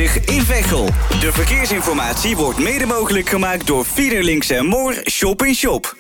in Veghel. De verkeersinformatie wordt mede mogelijk gemaakt door Fiederlinks en Moor Shop in Shop.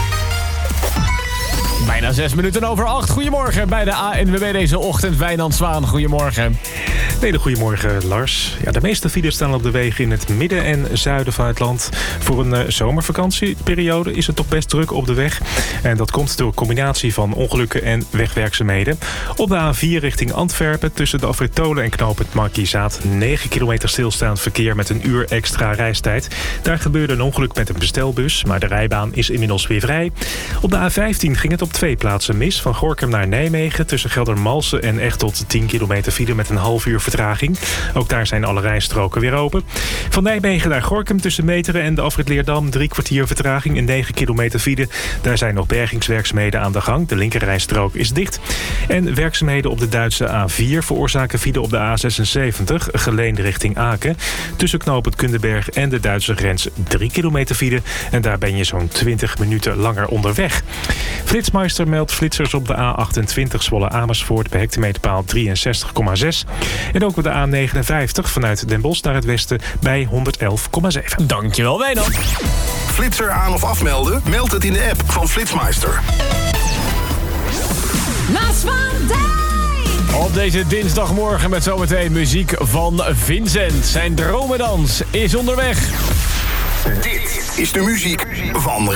Bijna 6 minuten over 8. Goedemorgen bij de ANWB deze ochtend. Wijnand Zwaan, goedemorgen. Goedemorgen Lars. Ja, de meeste files staan op de wegen in het midden en zuiden van het land. Voor een zomervakantieperiode is het toch best druk op de weg. En dat komt door een combinatie van ongelukken en wegwerkzaamheden. Op de A4 richting Antwerpen tussen de afrit Tolen en knooppunt Markizaat 9 kilometer stilstaand verkeer met een uur extra reistijd. Daar gebeurde een ongeluk met een bestelbus, maar de rijbaan is inmiddels weer vrij. Op de A15 ging het op 2 plaatsen mis. Van Gorinchem naar Nijmegen tussen Geldermalsen en Echteld 10 kilometer file met een half uur vertraging. Ook daar zijn alle rijstroken weer open. Van Nijmegen naar Gorinchem tussen Meteren en de afrit Leerdam 3 kwartier vertraging en 9 kilometer file. Daar zijn nog bergingswerkzaamheden aan de gang. De linkerrijstrook is dicht. En werkzaamheden op de Duitse A4 veroorzaken file op de A76, Geleen richting Aken. Tussen knooppunt Kundenberg en de Duitse grens 3 kilometer file. En daar ben je zo'n 20 minuten langer onderweg. Flitsmeister meldt flitsers op de A28 Zwolle-Amersfoort bij hectometerpaal 63,6. En ook op de A59 vanuit Den Bosch naar het westen bij 111,7. Dankjewel, Wijnand. Flitser aan of afmelden? Meld het in de app van Flitsmeister. Lars van Dijk! Op deze dinsdagmorgen met zometeen muziek van Vincent. Zijn dromedans is onderweg. Dit is de muziek van